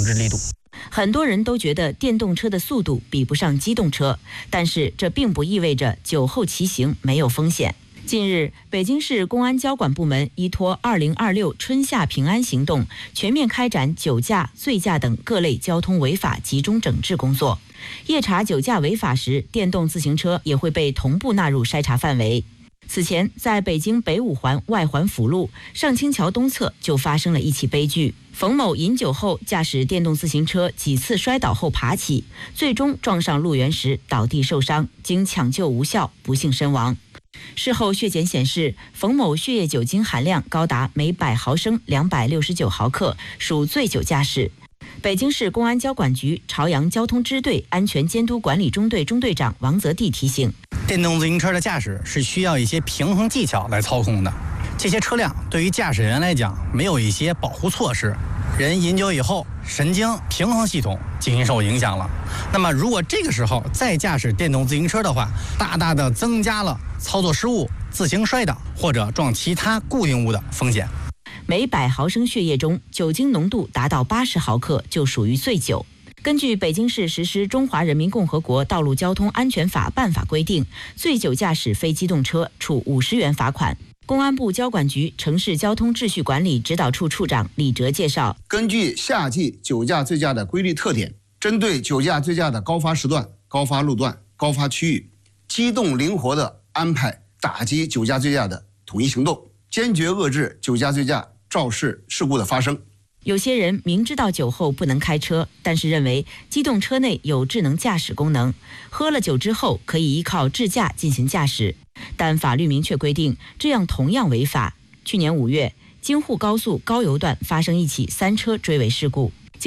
惩治力度。 很多人都觉得电动车的速度比不上机动车，但是这并不意味着酒后骑行没有风险。近日，北京市公安交管部门依托2026春夏平安行动，全面开展酒驾、醉驾等各类交通违法集中整治工作。夜查酒驾违法时，电动自行车也会被同步纳入筛查范围。此前，在北京北五环外环辅路上清桥东侧就发生了一起悲剧。冯某饮酒后驾驶电动自行车几次摔倒后爬起，最终撞上路缘时倒地受伤，经抢救无效，不幸身亡。事后血检显示，冯某血液酒精含量高达每100毫升269毫克，属醉酒驾驶。北京市公安交管局朝阳交通支队安全监督管理中队中队长王泽棣提醒， 电动自行车的驾驶是需要一些平衡技巧来操控的。这些车辆对于驾驶员来讲没有一些保护措施，人饮酒以后神经平衡系统进行受影响了。那么如果这个时候再驾驶电动自行车的话，大大的增加了操作失误、自行摔倒或者撞其他固定物的风险。 每100毫升血液中酒精浓度达到80毫克就属于醉酒。根据北京市实施《中华人民共和国道路交通安全法》办法规定，醉酒驾驶非机动车处50元罚款。公安部交管局城市交通秩序管理指导处处长李哲介绍， 根据夏季酒驾醉驾的规律特点，针对酒驾醉驾的高发时段、高发路段、高发区域，机动灵活地安排打击酒驾醉驾的统一行动，坚决遏制酒驾醉驾肇事事故的发生。 有些人明知道酒后不能开车，但是认为机动车内有智能驾驶功能，喝了酒之后可以依靠智驾进行驾驶，但法律明确规定，这样同样违法。去年5月，京沪高速高邮段发生一起3车追尾事故。